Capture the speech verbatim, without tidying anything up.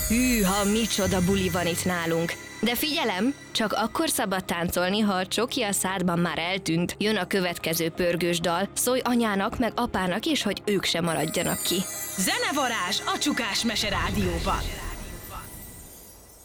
Hűha, micsoda buli van itt nálunk. De figyelem, csak akkor szabad táncolni, ha a csoki a szádban már eltűnt. Jön a következő pörgős dal, szólj anyának meg apának is, hogy ők se maradjanak ki. Zenevarázs a Csukás Mese Rádióban.